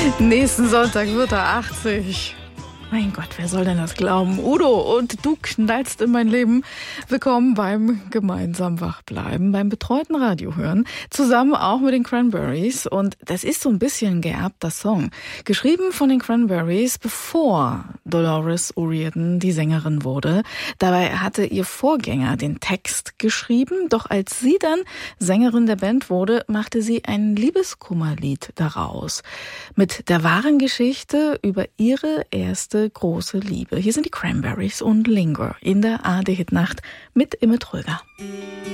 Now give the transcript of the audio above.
Nächsten Sonntag wird er 80. Mein Gott, wer soll denn das glauben? Udo, und du knallst in mein Leben. Willkommen beim gemeinsam Wachbleiben, beim betreuten Radiohören, zusammen auch mit den Cranberries. Und das ist so ein bisschen ein geerbter Song. Geschrieben von den Cranberries, bevor Dolores O'Riordan die Sängerin wurde. Dabei hatte ihr Vorgänger den Text geschrieben, doch als sie dann Sängerin der Band wurde, machte sie ein Liebeskummerlied daraus. Mit der wahren Geschichte über ihre erste große Liebe. Hier sind die Cranberries und Linger in der ARD-Hitnacht mit Imme Tröger.